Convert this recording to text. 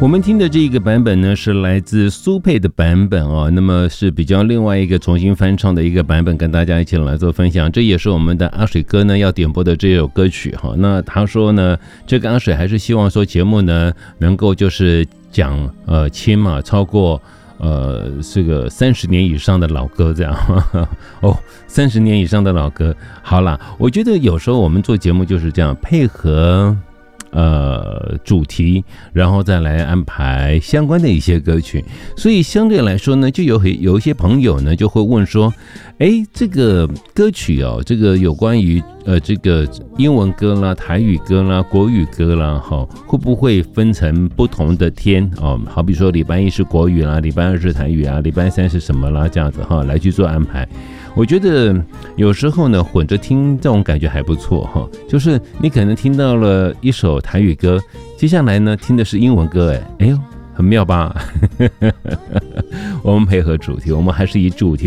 我们听的这个版本呢，是来自苏蓓的版本哦，那么是比较另外一个重新翻唱的一个版本，跟大家一起来做分享。这也是我们的阿水哥呢要点播的这首歌曲哈。那他说呢，这个阿水还是希望说节目呢能够就是讲亲嘛，超过这个30年以上的老歌这样哦，30年以上的老歌。好啦，我觉得有时候我们做节目就是这样，配合主题，然后再来安排相关的一些歌曲。所以相对来说呢，就有一些朋友呢就会问说，这个歌曲哦，这个有关于这个英文歌啦、台语歌啦、国语歌啦，会不会分成不同的天哦？好比说礼拜一是国语啦，礼拜二是台语啊，礼拜三是什么啦，这样子哈，来去做安排。我觉得有时候呢，混着听这种感觉还不错哈。就是你可能听到了一首台语歌，接下来呢听的是英文歌，哎呦，很妙吧？我们配合主题，我们还是以主题